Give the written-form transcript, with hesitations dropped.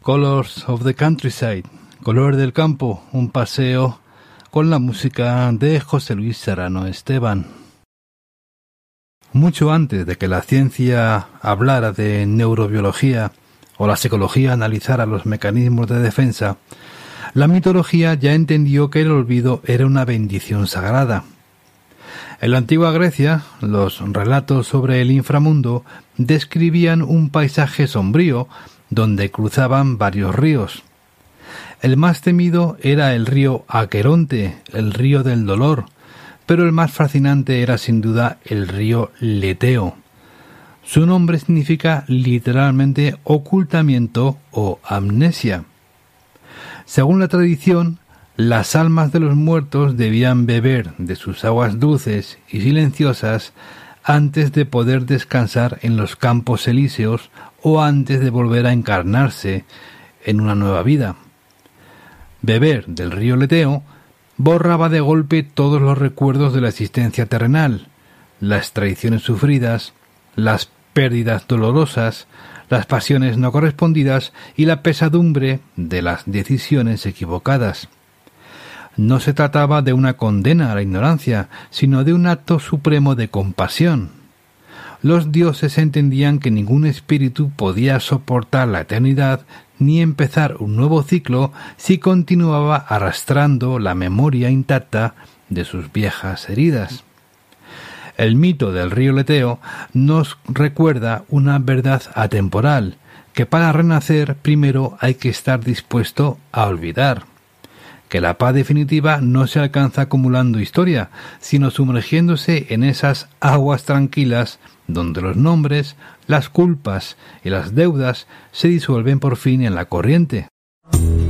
Colors of the Countryside, Color del Campo, un paseo con la música de José Luis Serrano Esteban. Mucho antes de que la ciencia hablara de neurobiología o la psicología analizara los mecanismos de defensa, la mitología ya entendió que el olvido era una bendición sagrada. En la antigua Grecia, los relatos sobre el inframundo describían un paisaje sombrío donde cruzaban varios ríos. El más temido era el río Aqueronte, el río del dolor, pero el más fascinante era sin duda el río Leteo. Su nombre significa literalmente ocultamiento o amnesia. Según la tradición, las almas de los muertos debían beber de sus aguas dulces y silenciosas antes de poder descansar en los campos elíseos o antes de volver a encarnarse en una nueva vida. Beber del río Leteo borraba de golpe todos los recuerdos de la existencia terrenal, las traiciones sufridas, las pérdidas dolorosas, las pasiones no correspondidas y la pesadumbre de las decisiones equivocadas. No se trataba de una condena a la ignorancia, sino de un acto supremo de compasión. Los dioses entendían que ningún espíritu podía soportar la eternidad ni empezar un nuevo ciclo si continuaba arrastrando la memoria intacta de sus viejas heridas. El mito del río Leteo nos recuerda una verdad atemporal, que para renacer primero hay que estar dispuesto a olvidar. Que la paz definitiva no se alcanza acumulando historia, sino sumergiéndose en esas aguas tranquilas donde los nombres, las culpas y las deudas se disuelven por fin en la corriente.